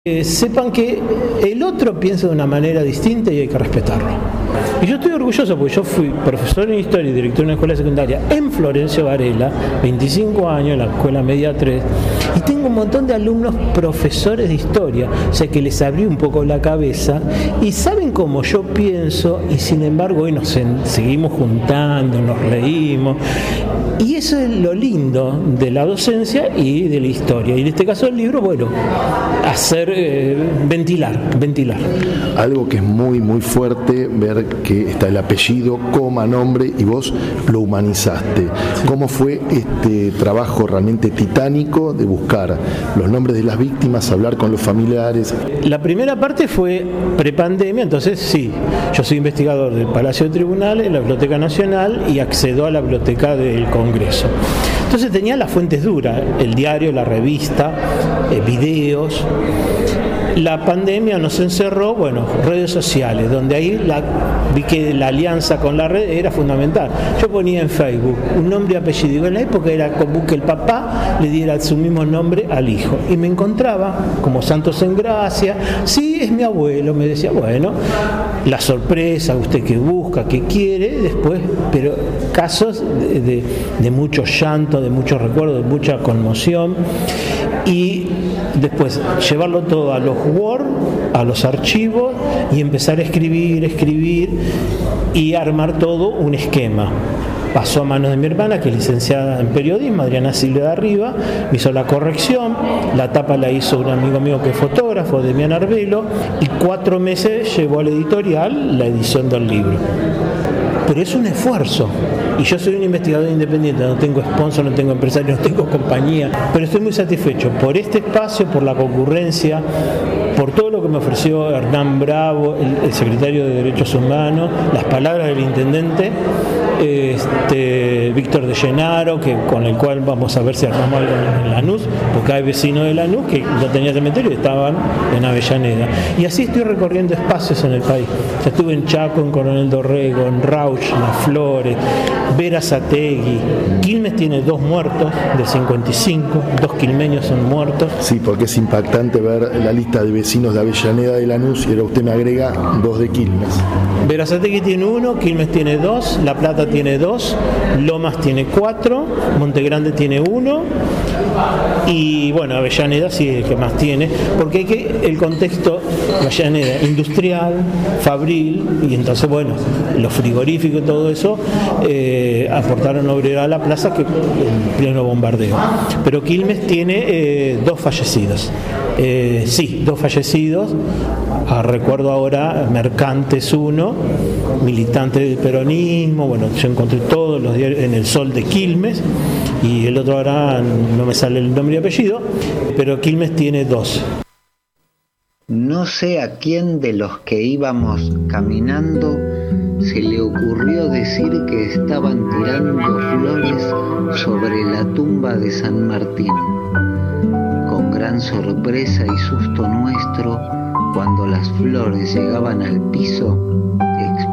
Sepan que el otro piensa de una manera distinta y hay que respetarlo. Y yo estoy orgulloso porque yo fui profesor en historia y director de una escuela secundaria en Florencio Varela, 25 años en la escuela media 3, y tengo un montón de alumnos profesores de historia, o sea que les abrí un poco la cabeza y saben cómo yo pienso, y sin embargo hoy nos seguimos juntando, nos reímos, y eso es lo lindo de la docencia y de la historia, y en este caso el libro, bueno, hacer ventilar. Algo que es muy muy fuerte, ver que está el apellido, coma, nombre, y vos lo humanizaste. ¿Cómo fue este trabajo realmente titánico de buscar los nombres de las víctimas, hablar con los familiares? La primera parte fue prepandemia, entonces sí, yo soy investigador del Palacio de Tribunales, de la Biblioteca Nacional, y accedo a la biblioteca del Congreso. Entonces tenía las fuentes duras, el diario, la revista, videos. La pandemia nos encerró, bueno, redes sociales, donde ahí vi que la alianza con la red era fundamental. Yo ponía en Facebook un nombre y apellido, en la época era común que el papá le diera su mismo nombre al hijo, y me encontraba como santos en gracia. Sí, es mi abuelo, me decía, bueno, la sorpresa, usted que busca, que quiere, después, pero casos de mucho llanto, de muchos recuerdos, de mucha conmoción, y después llevarlo todo a los Word, a los archivos, y empezar a escribir y armar todo un esquema. Pasó a manos de mi hermana, que es licenciada en periodismo, Adriana Silva de Arriba, me hizo la corrección, la tapa la hizo un amigo mío que es fotógrafo, Demián Arbelo, y 4 meses llevó a la editorial la edición del libro. Pero es un esfuerzo, y yo soy un investigador independiente, no tengo sponsor, no tengo empresario, no tengo compañía, pero estoy muy satisfecho por este espacio, por la concurrencia, por todo lo que me ofreció Hernán Bravo, el secretario de Derechos Humanos, las palabras del intendente Víctor de Llenaro, con el cual vamos a ver si armamos algo en Lanús, porque hay vecinos de Lanús que no tenían cementerio y estaban en Avellaneda. Y así estoy recorriendo espacios en el país. Ya estuve en Chaco, en Coronel Dorrego, en Rauch, Las Flores, Berazategui. Quilmes tiene 2 muertos del 55, 2 quilmeños son muertos. Sí, porque es impactante ver la lista de vecinos de Avellaneda de Lanús, y ahora usted me agrega 2 de Quilmes. Berazategui tiene 1, Quilmes tiene 2, La Plata tiene 2, Lomas tiene 4, Montegrande tiene 1, y bueno, Avellaneda sí es el que más tiene, porque hay que el contexto Avellaneda industrial, fabril, y entonces bueno, los frigoríficos y todo eso aportaron obrero a la plaza que en pleno bombardeo. Pero Quilmes tiene 2 fallecidos. 2 fallecidos. Recuerdo ahora Mercantes 1, militante del peronismo. Bueno, yo encontré todos los diarios en El Sol de Quilmes, y el otro ahora no me sale el nombre y apellido, pero Quilmes tiene 2. No sé a quién de los que íbamos caminando se le ocurrió decir que estaban tirando flores sobre la tumba de San Martín. Con gran sorpresa y susto nuestro, cuando las flores llegaban al piso,